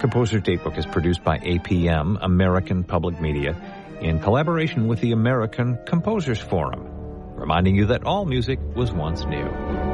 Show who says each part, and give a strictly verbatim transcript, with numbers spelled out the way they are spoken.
Speaker 1: Composer Datebook is produced by A P M, American Public Media, in collaboration with the American Composers Forum, reminding you that all music was once new.